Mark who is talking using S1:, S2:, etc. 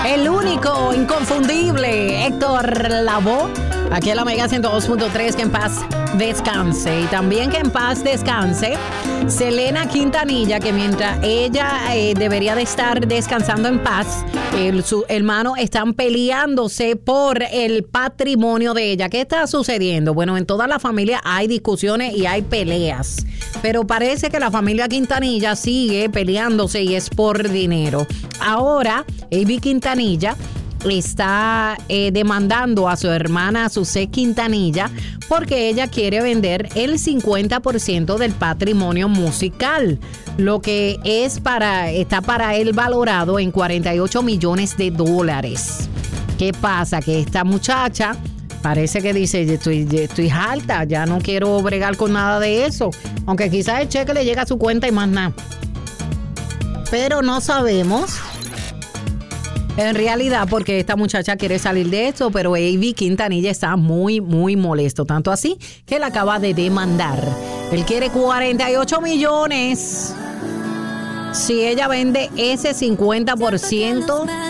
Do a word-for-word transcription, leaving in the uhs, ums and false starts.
S1: El único, inconfundible, Héctor Lavoe, aquí en la Mega ciento dos punto tres, que en paz descanse. Y también que en paz descanse Selena Quintanilla, que mientras ella eh, debería de estar descansando en paz, el, su hermano están peleándose por el patrimonio de ella. ¿Qué está sucediendo? Bueno, en toda la familia hay discusiones y hay peleas, pero parece que la familia Quintanilla sigue peleándose y es por dinero. Ahora, Ivy Quintanilla está eh, demandando a su hermana Susé Quintanilla porque ella quiere vender el cincuenta por ciento del patrimonio musical, lo que es para está para él valorado en cuarenta y ocho millones de dólares. ¿Qué pasa? Que esta muchacha parece que dice, estoy, estoy harta, ya no quiero bregar con nada de eso, aunque quizás el cheque le llega a su cuenta y más nada. Pero no sabemos en realidad porque esta muchacha quiere salir de esto, pero Ivy Quintanilla está muy, muy molesto. Tanto así que la acaba de demandar. Él quiere cuarenta y ocho millones si ella vende ese cincuenta por ciento